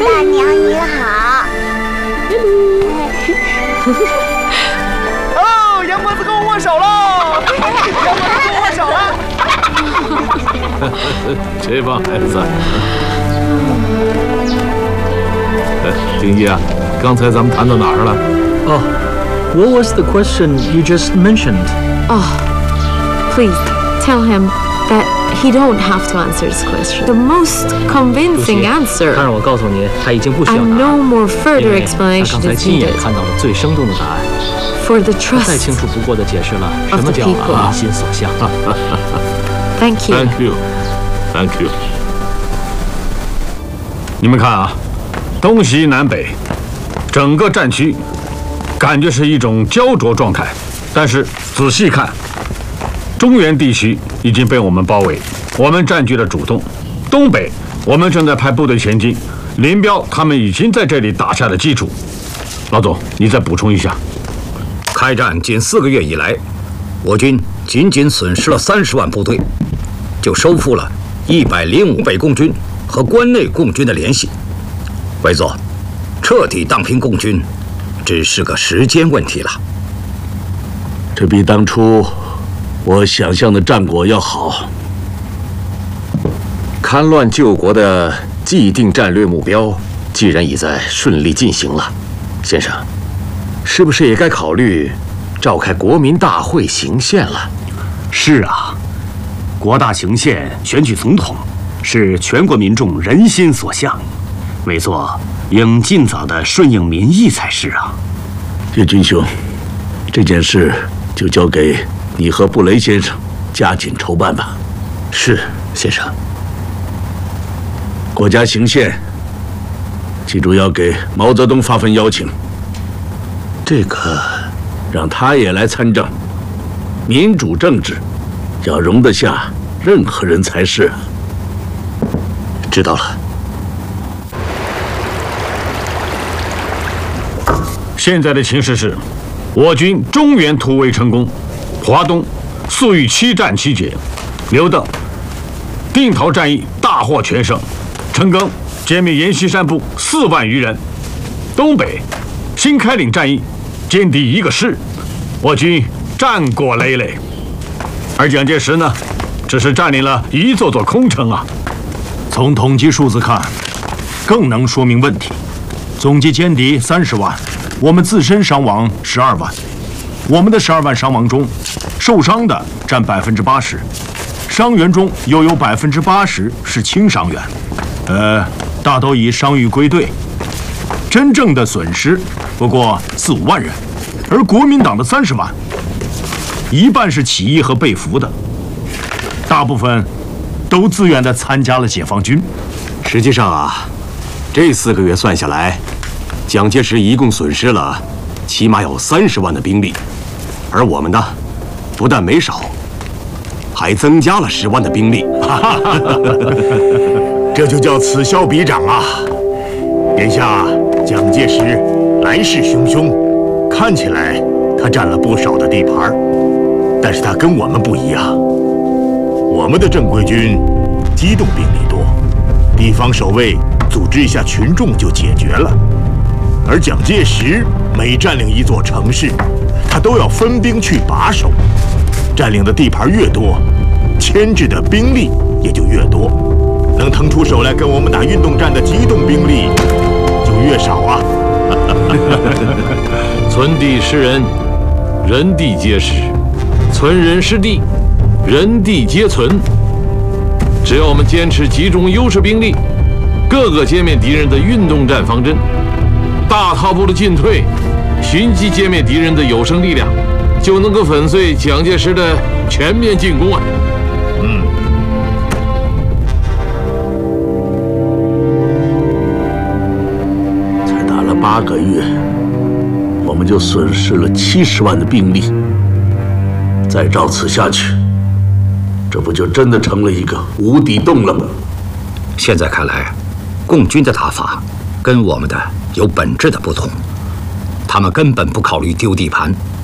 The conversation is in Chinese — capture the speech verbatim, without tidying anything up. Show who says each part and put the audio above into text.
Speaker 1: 大娘你好。
Speaker 2: 哦，杨婆子跟我握手喽！杨婆子跟我握手了。
Speaker 3: 这帮孩子。哎，丁一啊，刚才咱们谈到哪儿了？
Speaker 4: 哦、oh, ，What was the question you just mentioned?
Speaker 5: Oh, please tell him that he don't have to answer this question. The most convincing answer.
Speaker 4: 他让我告诉你，他已经不需要答
Speaker 5: And
Speaker 4: 案，
Speaker 5: no more
Speaker 4: 因
Speaker 5: further
Speaker 4: 为他
Speaker 5: explanation
Speaker 4: 刚才
Speaker 5: is
Speaker 4: 亲眼
Speaker 5: needed
Speaker 4: 看到了最生动的答案。
Speaker 5: for the
Speaker 4: 他再清
Speaker 5: trust.
Speaker 4: 楚不过的解释了什
Speaker 5: of
Speaker 4: 么
Speaker 5: the
Speaker 4: 叫
Speaker 5: people.
Speaker 4: 民心所向。
Speaker 5: Thank you.
Speaker 3: Thank you, thank you.
Speaker 6: 你们看啊，东西南北，整个战区感觉是一种焦灼状态。但是仔细看，中原地区已经被我们包围，我们占据了主动。东北，我们正在派部队前进，林彪他们已经在这里打下了基础。老总，你再补充一下。
Speaker 7: 开战仅四个月以来，我军仅仅损失了三十万部队，就收复了一百零五北共军和关内共军的联系。委座，彻底荡平共军，只是个时间问题了。
Speaker 8: 这比当初我想象的战果要好。
Speaker 9: 戡乱救国的既定战略目标，既然已在顺利进行了，先生，是不是也该考虑召开国民大会行宪了？
Speaker 10: 是啊，国大行宪，选举总统，是全国民众人心所向，委座应尽早的顺应民意才是啊。
Speaker 8: 叶军兄，这件事就交给你和布雷先生加紧筹办吧。
Speaker 9: 是，先生。
Speaker 8: 国家行宪，记住要给毛泽东发份邀请。这个，让他也来参政。民主政治，要容得下任何人才是。
Speaker 9: 知道了。
Speaker 6: 现在的情势是，我军中原突围成功，华东粟裕七战七捷，刘邓定陶战役大获全胜，陈赓歼灭阎锡山部四万余人，东北新开岭战役歼敌一个师，我军战果累累。而蒋介石呢，只是占领了一座座空城啊。
Speaker 11: 从统计数字看，更能说明问题。总计歼敌三十万，我们自身伤亡十二万。我们的十二万伤亡中，受伤的占百分之八十，伤员中又有百分之八十是轻伤员，呃，大都已伤愈归队。真正的损失不过四五万人，而国民党的三十万，一半是起义和被俘的，大部分都自愿地参加了解放军。
Speaker 9: 实际上啊，这四个月算下来，蒋介石一共损失了起码有三十万的兵力，而我们呢，不但没少，还增加了十万的兵力。
Speaker 12: 这就叫此消彼长啊！眼下蒋介石来势汹汹，看起来他占了不少的地盘，但是他跟我们不一样。我们的正规军机动兵力多，地方守卫组织一下群众就解决了。而蒋介石每占领一座城市，他都要分兵去把守，占领的地盘越多，牵制的兵力也就越多，能腾出手来跟我们打运动战的机动兵力就越少啊。
Speaker 3: 存地失人，人地皆失；存人失地，人地皆存。只要我们坚持集中优势兵力，各个歼灭敌人的运动战方针，大踏步的进退，寻机歼灭敌人的有生力量，就能够粉碎蒋介石的全面进攻啊！
Speaker 12: 嗯。
Speaker 8: 才打了八个月，我们就损失了七十万的兵力。再照此下去，这不就真的成了一个无底洞了吗？
Speaker 7: 现在看来，共军的打法跟我们的有本质的不同。他们根本不考虑丢地盘，